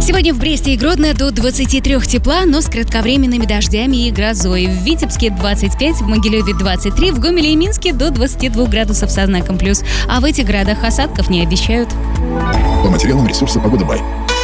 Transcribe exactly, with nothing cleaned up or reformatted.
Сегодня в Бресте и Гродно до двадцати трёх тепла, но с кратковременными дождями и грозой. В Витебске двадцать пять, в Могилеве двадцать три, в Гомеле и Минске до двадцати двух градусов со знаком плюс. А в этих городах осадков не обещают. По материалам ресурса «Погода Бай».